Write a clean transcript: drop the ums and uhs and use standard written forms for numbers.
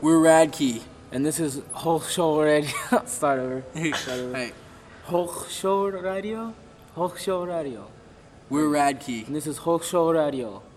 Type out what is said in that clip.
We're Radkey. And this is Hulk Show Radio. Start over. Hey, Hulk Show Radio? Hulk Show Radio. we're Radkey. And this is Hulk Show Radio.